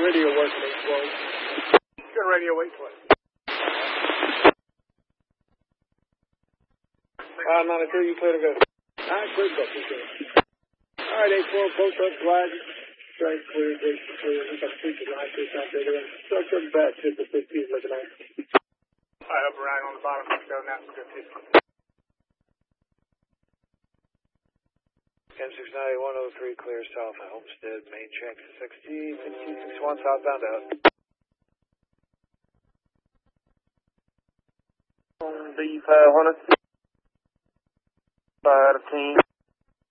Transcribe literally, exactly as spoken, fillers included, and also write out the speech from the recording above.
radio working, eight twelve. Good radio, eight twelve. Uh, ninety-two, you clear to go. All right, clear to go. All right, eight twelve, post up, flag. Strike clear, gate clear. We got speakers on this out there. Structure back, tip the fifteen, looking at. All right, upper right on the bottom, let's go now. Good tip. M six nine one oh three, clear south of Homestead, main check sixty, fifty, sixty-one, southbound out. On the five hundred. five out of ten.